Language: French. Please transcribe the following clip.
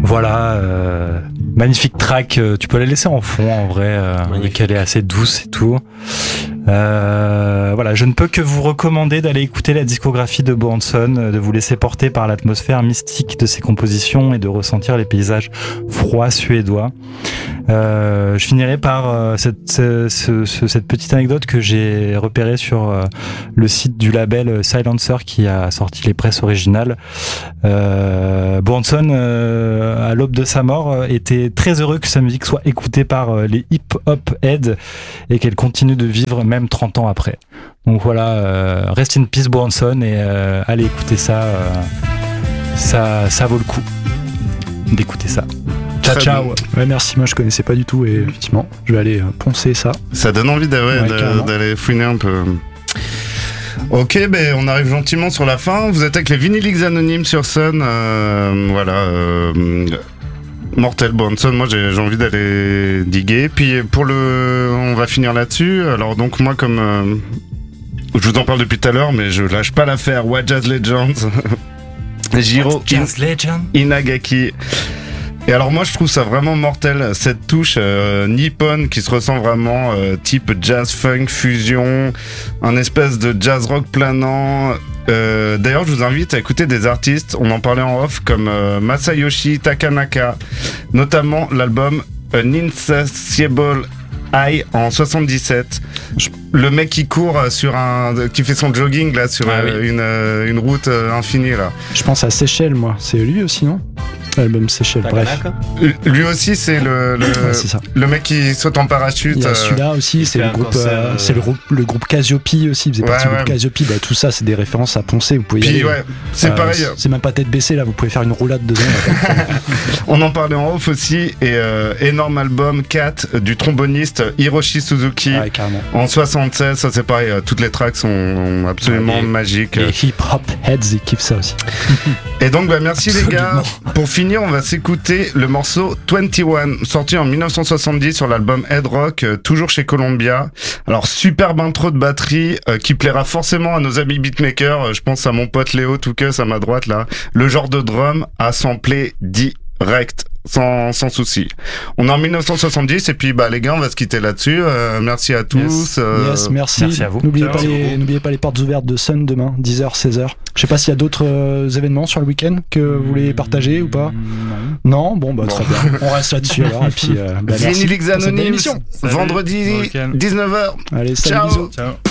Voilà, magnifique track, tu peux la laisser en fond en vrai, vu qu'elle est assez douce et tout. Voilà, je ne peux que vous recommander d'aller écouter la discographie de Bo Hansson, de vous laisser porter par l'atmosphère mystique de ses compositions et de ressentir les paysages froids suédois. Je finirai par cette petite anecdote que j'ai repérée sur le site du label Silencer qui a sorti les presses originales. Bo Hansson, à l'aube de sa mort, était très heureux que sa musique soit écoutée par les hip-hop heads et qu'elle continue de vivre même 30 ans après. Donc voilà, rest in peace Bo Hansson et allez écouter ça, ça vaut le coup d'écouter ça. Ciao. Ouais, merci, moi je connaissais pas du tout et effectivement je vais aller poncer ça. Ça donne envie d'aller fouiner un peu. Ok, on arrive gentiment sur la fin. Vous êtes avec les Vinyliques Anonymes sur Sun. Mortel Bo Hansson, moi j'ai envie d'aller diguer. Puis on va finir là-dessus. Alors donc moi comme je vous en parle depuis tout à l'heure, mais je lâche pas l'affaire. What Jazz Legends. Jiro Inagaki. Et alors moi je trouve ça vraiment mortel, cette touche nippon qui se ressent vraiment type jazz funk fusion, un espèce de jazz rock planant. D'ailleurs je vous invite à écouter des artistes, on en parlait en off, comme Masayoshi Takanaka, notamment l'album An Insatiable Eye en 77. Le mec qui court qui fait son jogging là sur une route infinie là. Je pense à Seychelles moi, c'est lui aussi non ? L'album Seychelles, bref. Lui aussi, c'est le mec qui saute en parachute. Il y a celui-là aussi, c'est le groupe Cassiope aussi, il faisait partie du groupe Cassiope. Bah, tout ça, c'est des références à poncer, vous pouvez y aller. C'est pareil. C'est même pas tête baissée, là, vous pouvez faire une roulade dedans. On en parlait en off aussi, et énorme album 4 du tromboniste Hiroshi Suzuki en 76. Ça, c'est pareil, toutes les tracks sont absolument magiques. Les hip-hop heads, ils kiffent ça aussi. Et donc, merci les gars. Pour finir, on va s'écouter le morceau 21, sorti en 1970 sur l'album Head Rock, toujours chez Columbia. Alors, superbe intro de batterie qui plaira forcément à nos amis beatmakers. Je pense à mon pote Léo Touqueus à ma droite là. Le genre de drum à sampler direct. Sans souci. On est en 1970 et puis les gars on va se quitter là-dessus. Merci à tous. Yes, merci. Merci à vous. N'oubliez pas les portes ouvertes de Sun demain, 10h, 16h. Je sais pas s'il y a d'autres événements sur le week-end que vous voulez partager ou pas. Non, bon très bien. On reste là-dessus alors. Et puis, Vinyliques Anonymes, vendredi 19h. Allez, salut, bisous. Ciao.